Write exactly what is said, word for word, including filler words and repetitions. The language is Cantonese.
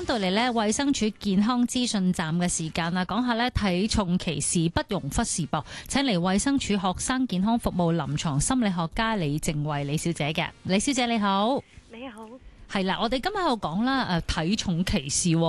翻到嚟咧，衛生署健康資訊站嘅時間啦，講下咧體重歧視不容忽視噃。請嚟衛生署學生健康服務臨床心理學家李靜慧李小姐嘅，李小姐你好。 你好。 係啦，我哋今日喺度講啦，誒體重歧視。